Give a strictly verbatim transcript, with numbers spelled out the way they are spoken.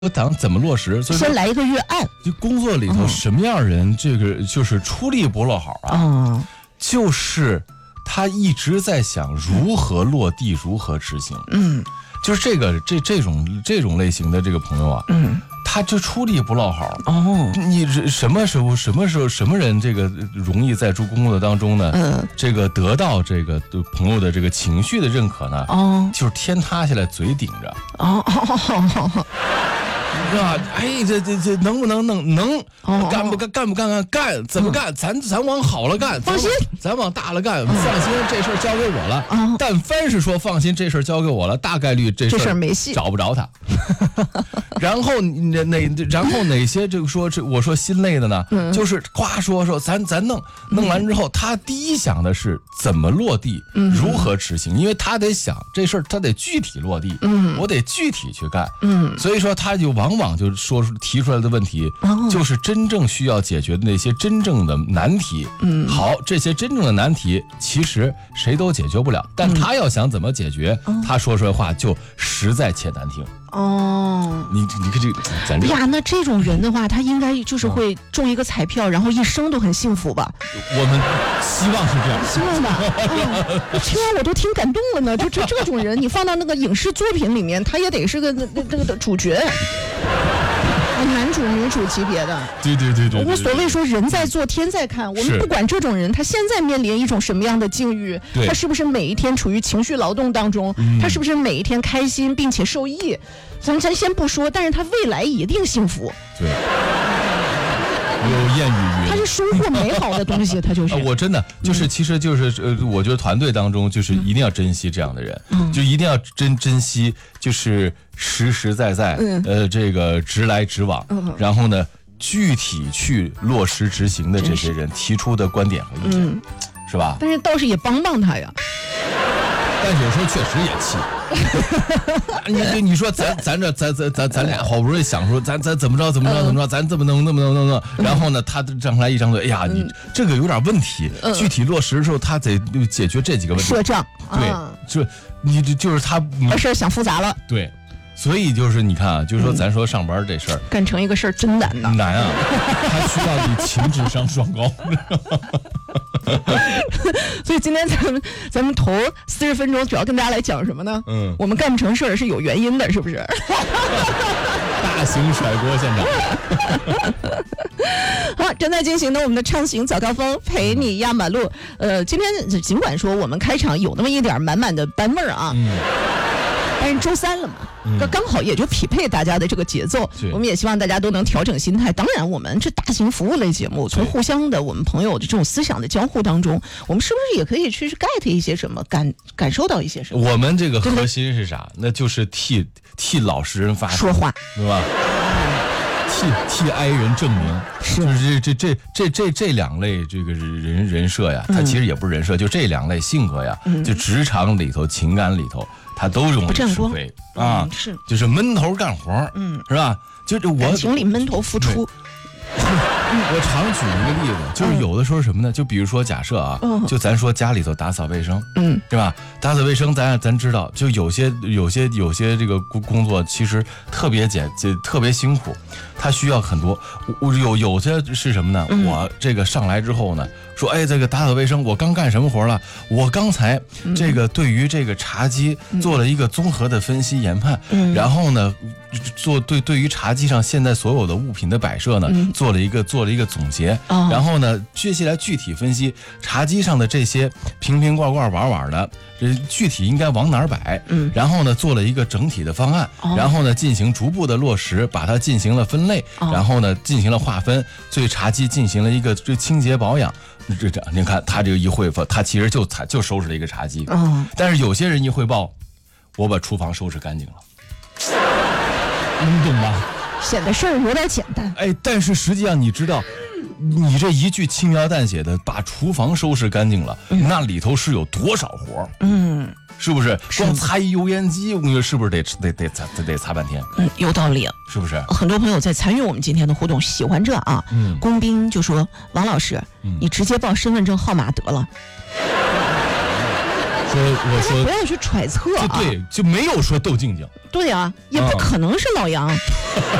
党怎么落实？所以先来一个预案。 就工作里头什么样人，这个就是出力不落好啊。 嗯， 就是他一直在想如何落地，如何执行。 嗯， 就是这个这这种这种类型的这个朋友啊， 嗯， 他就出力不落好。 哦， 你什么时候什么时候什么人这个容易在工作当中呢？ 嗯， 这个得到这个朋友的这个情绪的认可呢？ 哦， 就是天塌下来嘴顶着。 哦哦哦。 是吧？哎，这这这能不能能能哦干不干干不干干干怎么干？咱咱往好了干， 放心， 咱往大了干，放心，这事儿交给我了。 哦但凡是说放心，这事儿交给我了，大概率这这事儿事儿没戏， 找不着他。然后哪哪然后哪些这个说这我说心累的呢？ 嗯就是夸说说咱咱弄弄完之后，他第一想的是怎么落地，如何执行，因为他得想这事儿他得具体落地， 嗯我得具体去干， 嗯所以说他就往往就说出提出来的问题， 哦就是真正需要解决的那些真正的难题。 嗯好，这些真正的难题其实谁都解决不了，但他要想怎么解决，他说出来话就实在且难听。 哦。 你你看这个，咱这个呀，那这种人的话，他应该就是会中一个彩票，然后一生都很幸福吧？ 我们希望是这样。 希望吧。哦，我听完我都挺感动了呢。就这这种人，你放到那个影视作品里面，他也得是个那那那个的主角。男主女主级别的， 对对对对， 无所谓说人在做天在看，我们不管这种人他现在面临一种什么样的境遇，他是不是每一天处于情绪劳动当中，他是不是每一天开心并且受益，咱咱先不说，但是他未来一定幸福。 对。有谚语， 他是收获美好的东西，他就是。 我真的就是，其实就是呃，我觉得团队当中就是一定要珍惜这样的人， 嗯、 就一定要珍珍惜，就是实实在在，嗯、呃，这个直来直往，嗯、然后呢，具体去落实执行的这些人提出的观点和意见，嗯、是吧？ 但是倒是也帮帮他呀。 但是有时候确实也气，你你说咱咱这咱咱咱咱俩好不容易想说咱咱怎么着怎么着怎么着，咱怎么能那么能能能，然后呢，他张出来一张嘴，哎呀，你这个有点问题，具体落实的时候他得解决这几个问题。 赊账， 对，就你这就是他把事儿想复杂了。 对。所以就是你看啊，就是说咱说上班这事儿、嗯、 干成一个事儿真难呐， 难啊，它需要你情智商双高。 所以今天咱们咱们头四十分钟主要跟大家来讲什么呢？嗯，我们干不成事儿是有原因的，是不是？ 大型甩锅现场。 好，正在进行的我们的畅行早高峰陪你压马路。呃，今天尽管说我们开场有那么一点满满的班味儿啊。嗯，但是周三了嘛，这、嗯、刚好也就匹配大家的这个节奏。我们也希望大家都能调整心态。当然，我们这大型服务类节目，从互相的我们朋友的这种思想的交互当中，我们是不是也可以去 get 一些什么，感感受到一些什么？ 我们这个核心是啥？那就是替替老实人发声说话， 对吧？替替哀人证明， 是就是这这这这这两类这个人人设呀，它其实也不是人设，嗯、就这两类性格呀，嗯、就职场里头、情感里头。他都容易吃亏啊、 嗯，是就是闷头干活，嗯，是吧？就是我感情里闷头付出。 我常举一个例子，就是有的时候什么呢？就比如说假设啊，嗯、就咱说家里头打扫卫生，嗯，对吧？打扫卫生咱咱知道，就有些有些有些这个工工作其实特别简，就特别辛苦，它需要很多。我有有些是什么呢？嗯、我这个上来之后呢，说哎，这个打扫卫生我刚干什么活了？我刚才这个对于这个茶几做了一个综合的分析研判，嗯、然后呢，做对对于茶几上现在所有的物品的摆设呢，嗯、做了一个做了一个总结，哦、然后呢，接下来具体分析茶几上的这些瓶瓶罐罐碗碗的，这具体应该往哪儿摆，嗯，然后呢，做了一个整体的方案，哦、然后呢，进行逐步的落实，把它进行了分类，哦、然后呢，进行了划分，对茶几进行了一个这清洁保养。这这，您看他这个一汇报，他其实就就收拾了一个茶几，哦、但是有些人一汇报，我把厨房收拾干净了，能懂吗？ 显得事儿有点简单。 哎，但是实际上你知道，你这一句轻描淡写的把厨房收拾干净了，嗯、那里头是有多少活？嗯，是不是？光擦一油烟机，我跟你说，是不是得得得擦得得擦半天？ 嗯，有道理， 是不是？ 很多朋友在参与我们今天的互动，喜欢这啊。嗯，工兵就说：“王老师，嗯、你直接报身份证号码得了。” 说我说不要去揣测啊， 对，就没有说窦静静。 对啊，也不可能是老杨。